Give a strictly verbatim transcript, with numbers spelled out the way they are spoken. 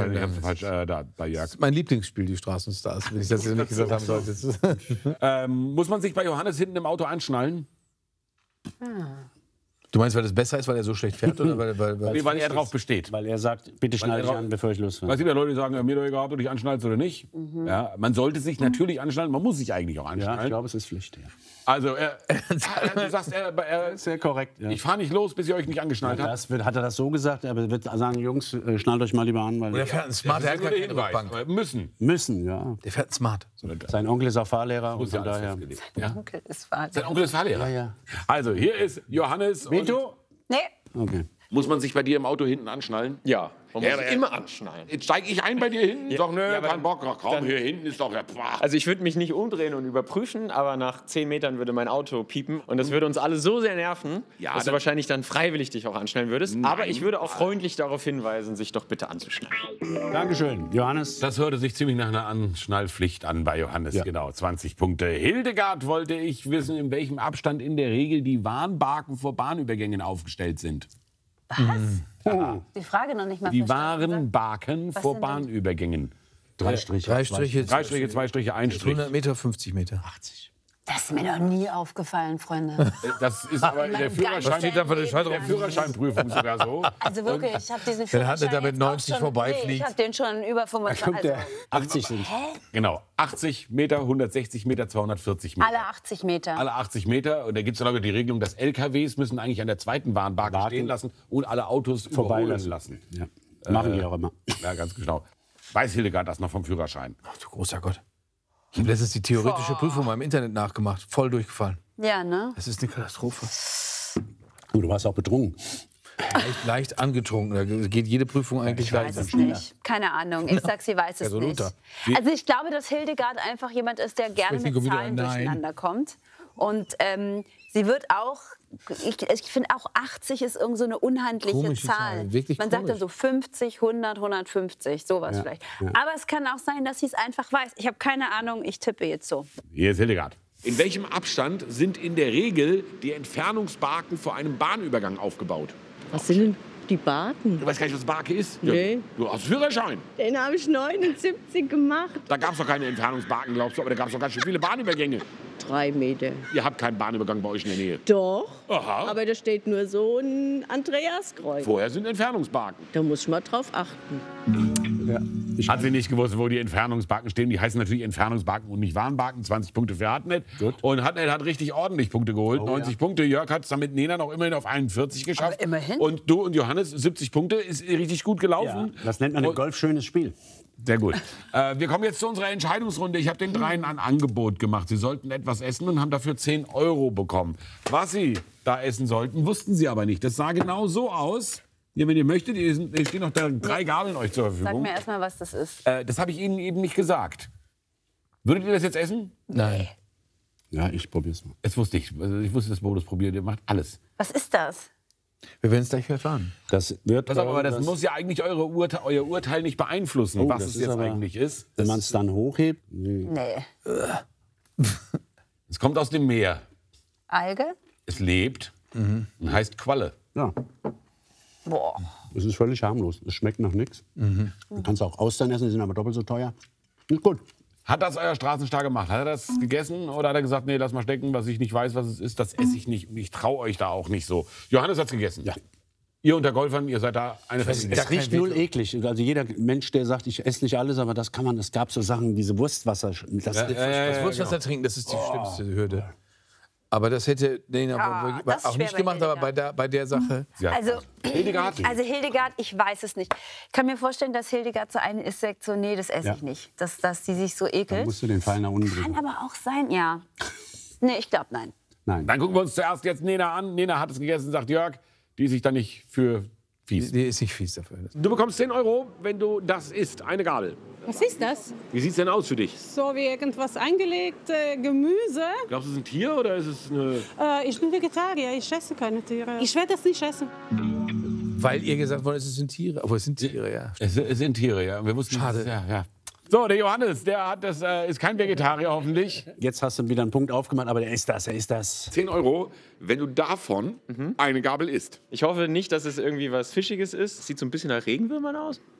ich hab's falsch äh, da bei Jörg. Das ist mein Lieblingsspiel, die Straßenstars, wenn ich das jetzt nicht gesagt haben sollte. ähm, muss man sich bei Johannes hinten im Auto anschnallen? Du meinst, weil das besser ist, weil er so schlecht fährt? Oder weil, weil, weil, Nee, weil er drauf besteht. Weil er sagt, bitte schneide dich an, bevor ich losfahre. Es gibt ja Leute, die sagen, ja, mir doch egal, ob du dich anschnallst oder nicht. Mhm. Ja, man sollte sich natürlich anschnallen, man muss sich eigentlich auch anschnallen. Ja, ich glaube, es ist Pflicht. Ja. Also, er, du sagst, er, er, Sehr korrekt. Ja. ich fahre nicht los, bis ihr euch nicht angeschnallt habt. Das wird, hat er das so gesagt? Er wird sagen, Jungs, äh, schnallt euch mal lieber an. Weil der fährt ein Smart, der hat gar keine Rückbank. Müssen. Müssen, ja. Der fährt ein Smart. Sein Onkel ist auch Fahrlehrer. Und von daher. Ja? Onkel ist Fahrlehrer. Sein Onkel ist Fahrlehrer? Ja, ja. Also, hier ist Johannes. Vito? Nee. Okay. Muss man sich bei dir im Auto hinten anschnallen? Ja, man muss Ja, sich aber- immer anschnallen. Jetzt steige ich ein bei dir hinten, Ja. sag, nö, Ja, aber kein Bock, ach, komm, dann- hier hinten ist doch ja. Pah. Also ich würde mich nicht umdrehen und überprüfen, aber nach zehn Metern würde mein Auto piepen und das würde uns alle so sehr nerven, Ja, dass du dann- wahrscheinlich dann freiwillig dich auch anschnallen würdest. Nein. Aber ich würde auch freundlich darauf hinweisen, sich doch bitte anzuschnallen. Dankeschön. Johannes. Das hörte sich ziemlich nach einer Anschnallpflicht an bei Johannes, Ja. genau, zwanzig Punkte. Hildegard wollte ich wissen, in welchem Abstand in der Regel die Warnbarken vor Bahnübergängen aufgestellt sind. Die Frage noch nicht mal Die verstanden. Warnbarken Was vor sind denn- Bahnübergängen. Drei Striche. Drei Striche, Drei Striche, zwei Striche, ein Strich. hundert Meter, fünfzig Meter. Das ist mir noch nie aufgefallen, Freunde. Das ist aber in der Mein Führerschein, ganzes steht da von der, Leben der Führerscheinprüfung sogar so. Also wirklich, ich habe diesen Wenn Führerschein Hanne da mit jetzt auch neunzig schon- vorbeifliegt. Nee, ich habe den schon über fünfundzwanzig. Guck, Also, der achtzig sind. Genau, achtzig Meter, hundertsechzig Meter, zweihundertvierzig Meter. alle achtzig Meter. Alle achtzig Meter. Und da gibt es dann aber die Regelung, dass L K Ws müssen eigentlich an der zweiten Warnbarke Warten. stehen lassen und alle Autos Vorbeilassen. überholen lassen. Ja. Machen die auch immer. Ja, ganz genau. Weiß Hildegard das noch vom Führerschein? Ach du großer Gott. Ich habe letztens die theoretische Prüfung mal im Internet nachgemacht. Voll durchgefallen. Ja, ne? Das ist eine Katastrophe. Oh, du warst auch betrunken. Leicht, leicht angetrunken. Da geht jede Prüfung eigentlich Ich gleich. weiß es nicht. Keine Ahnung. Ich sag, sie weiß es so nicht. runter. Also ich glaube, dass Hildegard einfach jemand ist, der gerne Sprechen mit wir wieder Zahlen ein Nein. durcheinander kommt. Und ähm, sie wird auch, ich, ich finde auch achtzig ist irgend so eine unhandliche Komische Zahl. Zahl, wirklich Man sagt dann komisch. so fünfzig, hundert, hundertfünfzig, sowas Ja, vielleicht. ja. Aber es kann auch sein, dass sie es einfach weiß. Ich habe keine Ahnung, ich tippe jetzt so. Hier ist Hildegard. In welchem Abstand sind in der Regel die Entfernungsbarken vor einem Bahnübergang aufgebaut? Was sind denn die Baken? Du weißt gar nicht, was Barke ist? Nee. Du hast Führerschein. Den habe ich neunundsiebzig gemacht. Da gab es doch keine Entfernungsbarken, glaubst du, aber da gab es doch ganz schön viele Bahnübergänge. Drei Meter. Ihr habt keinen Bahnübergang bei euch in der Nähe. Doch. Aha. Aber da steht nur so ein Andreaskreuz. Vorher sind Entfernungsbarken. Da muss ich mal drauf achten. Ja. Ich Hat sie nicht gewusst, wo die Entfernungsbarken stehen. Die heißen natürlich Entfernungsbarken und nicht Warnbarken. zwanzig Punkte für Hartnett. Gut. Und Hartnett hat richtig ordentlich Punkte geholt. neunzig Punkte. Jörg hat es dann mit Nena noch immerhin auf einundvierzig geschafft. Aber immerhin. Und du und Johannes siebzig Punkte. Ist richtig gut ja, gelaufen. das nennt man ein Und- golfschönes Spiel. Sehr gut. Äh, wir kommen jetzt zu unserer Entscheidungsrunde. Ich habe den dreien ein Angebot gemacht. Sie sollten etwas essen und haben dafür zehn Euro bekommen. Was sie da essen sollten, wussten sie aber nicht. Das sah genau so aus. Hier, wenn ihr möchtet, hier sind- hier stehen noch da drei Gabeln euch zur Sag Verfügung. mir erst mal, was das ist. Äh, das habe ich Ihnen eben nicht gesagt. Würdet ihr das jetzt essen? Nein. Ja, ich probier's mal. Das wusste ich. Also ich wusste, dass Bodo das probiert. Ihr macht alles. Was ist das? Wir werden es gleich erfahren. Das wird. Pass auf, aber das das- muss ja eigentlich eure Urte euer Urteil nicht beeinflussen, Oh, was das es ist jetzt aber- eigentlich ist. Wenn man es dann hochhebt. Nee. Nee. Es kommt aus dem Meer. Alge? Es lebt und heißt Qualle. Ja, Boah. es ist völlig harmlos. Es schmeckt nach nichts. Du kannst auch Austern essen, die sind aber doppelt so teuer. Ist gut. Hat das euer Straßenstar gemacht? Hat er das gegessen oder hat er gesagt, nee, lass mal stecken, was ich nicht weiß, was es ist, das esse ich nicht und ich traue euch da auch nicht so. Johannes hat's gegessen. Ja. Ihr unter Golfern, ihr seid da eine Familie. Es riecht null eklig. Also jeder Mensch, der sagt, ich esse nicht alles, aber das kann man. Es gab so Sachen, diese Wurstwasser. Das, ja, ja, Das ja, Wurstwasser trinken, das ist die schlimmste Hürde. Aber das hätte Nena Ah, das ist auch schwer nicht bei gemacht, aber Hildegard. bei der, bei der Sache. Sie hat- Also, Hildegard. also Hildegard, ich weiß es nicht. Ich kann mir vorstellen, dass Hildegard so eine ist, sagt so, nee, das esse Ja. ich nicht. Dass, dass die sich so Dann ekelt. musst du den Pfeil nach unten Kann drücken. aber auch sein, ja. Nee, ich glaube, nein. Nein. Dann gucken wir uns zuerst jetzt Nena an. Nena hat es gegessen, sagt Jörg, die ist sich da nicht für fies. Die ist nicht fies dafür. Du bekommst zehn Euro, wenn du das isst, eine Gabel. Was ist das? Wie sieht's denn aus für dich? So wie irgendwas eingelegte Gemüse. Glaubst du, es ist ein Tier oder ist es eine... Äh, ich bin Vegetarier, ich esse keine Tiere. Ich werde das nicht essen. Weil ihr gesagt wurde, es sind Tiere. Aber es sind Tiere, ja. Es, es sind Tiere, ja. Wir wussten, Schade. Ja, ja. So, der Johannes, der hat das, äh, ist kein Vegetarier hoffentlich. Jetzt hast du wieder einen Punkt aufgemacht, aber der ist das, er ist das. zehn Euro, wenn du davon eine Gabel isst. Ich hoffe nicht, dass es irgendwie was Fischiges ist. Sieht so ein bisschen nach Regenwürmern aus.